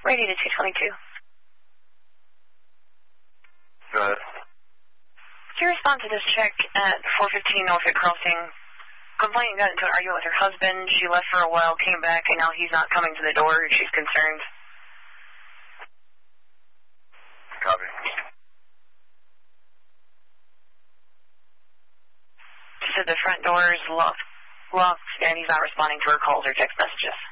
Radio to 222. Go ahead. Can you respond to this chick at 415 Norfolk Crossing? Complainant got into an argument with her husband. She left for a while, came back, and now he's not coming to the door. She's concerned. Copy. She said the front door is locked, and he's not responding to her calls or text messages.